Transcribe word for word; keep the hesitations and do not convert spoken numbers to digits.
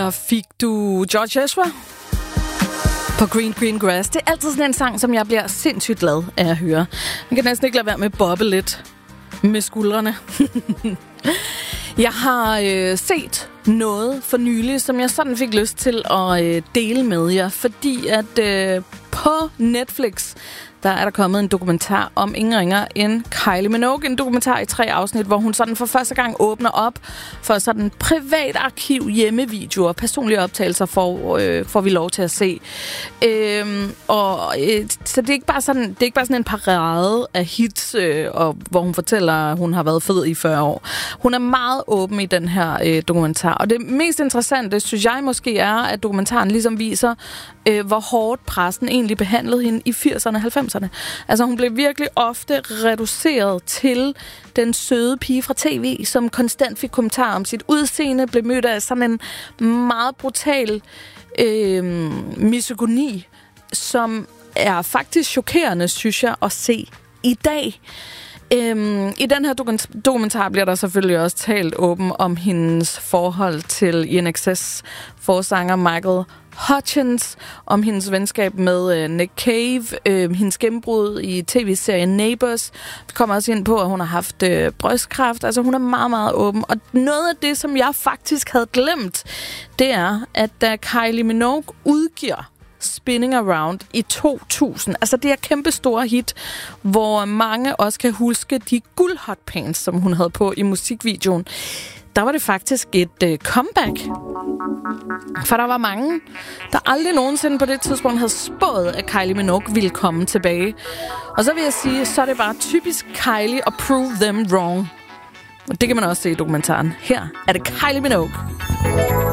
Der fik du George Ezra på Green Green Grass. Det er altid sådan en sang, som jeg bliver sindssygt glad af at høre. Man kan næsten ikke lade være med at bobbe lidt med skuldrene. Jeg har øh, set noget for nylig, som jeg sådan fik lyst til at øh, dele med jer, fordi at øh, på Netflix, der er der kommet en dokumentar om ingen ringer end Kylie Minogue. En dokumentar i tre afsnit, hvor hun sådan for første gang åbner op for sådan privat arkiv, hjemmevideoer, personlige optagelser får, øh, får vi lov til at se. Øhm, og, øh, så det er, ikke bare sådan, det er ikke bare sådan en parade af hits, øh, og, hvor hun fortæller, at hun har været fed i fyrre år. Hun er meget åben i den her øh, dokumentar. Og det mest interessante, synes jeg måske, er, at dokumentaren ligesom viser, øh, hvor hårdt pressen egentlig behandlede hende i firserne og halvfemserne. Altså hun blev virkelig ofte reduceret til den søde pige fra tv, som konstant fik kommentarer om sit udseende, blev mødt af sådan en meget brutal øh, misogoni, som er faktisk chokerende, synes jeg, at se i dag. Øhm, I den her dokumentar bliver der selvfølgelig også talt åben om hendes forhold til I N X S forsanger Michael Hutchence, om hendes venskab med øh, Nick Cave, øh, hendes gennembrud i tv-serien Neighbours. Vi kommer også ind på, at hun har haft øh, brystkræft. Altså hun er meget, meget åben. Og noget af det, som jeg faktisk havde glemt, det er, at da Kylie Minogue udgiver Spinning Around i to tusind. Altså det er kæmpe store hit, hvor mange også kan huske de guldhotpants, som hun havde på i musikvideoen. Der var det faktisk et øh, comeback. For der var mange, der aldrig nogensinde på det tidspunkt havde spået, at Kylie Minogue ville komme tilbage. Og så vil jeg sige, så er det bare typisk Kylie at prove them wrong. Og det kan man også se i dokumentaren. Her er det Kylie Minogue.